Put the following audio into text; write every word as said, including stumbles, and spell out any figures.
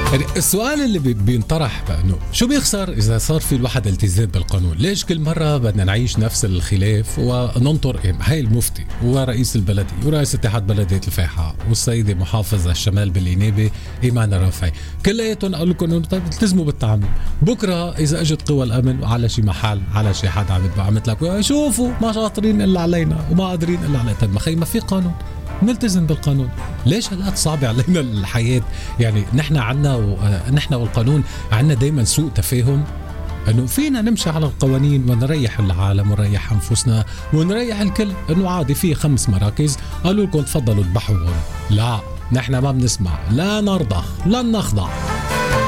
يعني السؤال اللي بي- بينطرح بأنه شو بيخسر إذا صار في الواحد التزام بالقانون؟ ليش كل مرة بدنا نعيش نفس الخلاف وننطر إيه؟ هاي المفتي ورئيس البلدية ورئيس اتحاد بلدية الفيحاء والسيدة محافظة الشمال بالإنابة إيمان الرافعي، كلياتهم قالوا لكم طيب التزموا بالتعميم. بكرة إذا أجت قوى الأمن على شي محل على شي حد عم يتبع عملت لك شوفوا ما شاطرين إلا علينا وما قادرين إلا علينا. طيب ما خي ما في قانون، نلتزم بالقانون. ليش هالقد صعب علينا الحياة؟ يعني نحن عنا و... نحن والقانون عنا دايما سوء تفاهم انه فينا نمشي على القوانين ونريح العالم ونريح انفسنا ونريح الكل، انه عادي في خمس مراكز قالوا لكم تفضلوا اذبحوهم. لا، نحن ما بنسمع، لا نرضى لن نخضع.